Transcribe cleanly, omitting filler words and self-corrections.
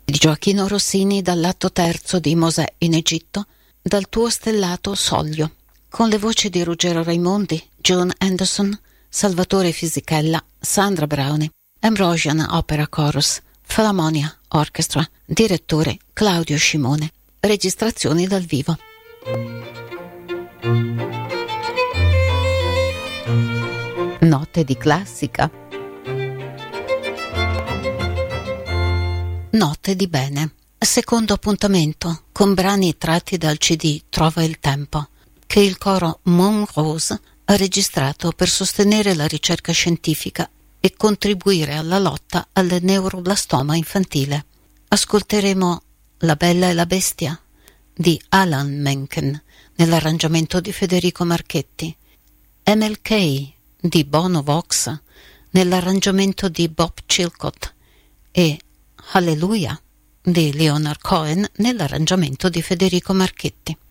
di Gioachino Rossini dall'atto terzo di Mosè in Egitto, dal tuo stellato soglio, con le voci di Ruggero Raimondi, June Anderson, Salvatore Fisichella, Sandra Browne, Ambrosian Opera Chorus, Philharmonia Orchestra, direttore Claudio Scimone, registrazioni dal vivo. Note di classica. Note di bene. Secondo appuntamento con brani tratti dal CD Trova il tempo, che il coro Moon Rose ha registrato per sostenere la ricerca scientifica e contribuire alla lotta al neuroblastoma infantile. Ascolteremo La Bella e la Bestia di Alan Menken nell'arrangiamento di Federico Marchetti, MLK di Bono Vox nell'arrangiamento di Bob Chilcott e Hallelujah di Leonard Cohen nell'arrangiamento di Federico Marchetti.